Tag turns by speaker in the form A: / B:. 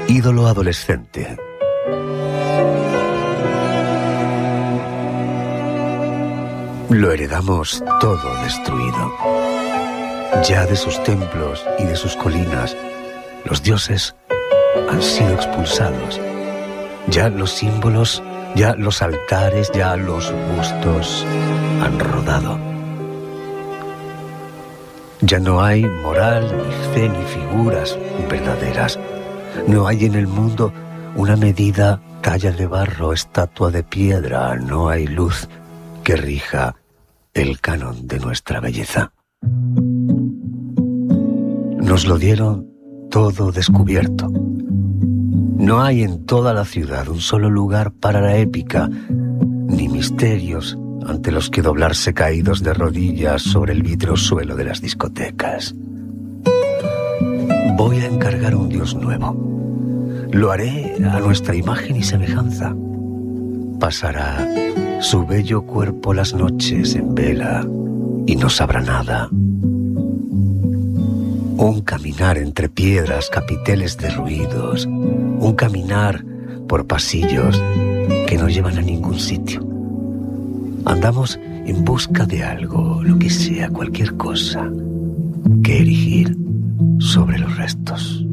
A: Ídolo adolescente. Lo heredamos todo destruido. Ya de sus templos y de sus colinas, los dioses han sido expulsados. Ya los símbolos, ya los altares, ya los bustos han rodado. Ya no hay moral, ni fe, ni figuras verdaderas. No hay en el mundo una medida, talla de barro, estatua de piedra. No hay luz que rija el canon de nuestra belleza. Nos lo dieron todo descubierto. No hay en toda la ciudad un solo lugar para la épica, ni misterios ante los que doblarse caídos de rodillas sobre el vidrio suelo de las discotecas. Voy a encargar un Dios nuevo. Lo haré a nuestra imagen y semejanza. Pasará su bello cuerpo las noches en vela y no sabrá nada. Un caminar entre piedras, capiteles derruidos, un caminar por pasillos que no llevan a ningún sitio. Andamos en busca de algo, lo que sea, cualquier cosa, que erigir sobre los restos.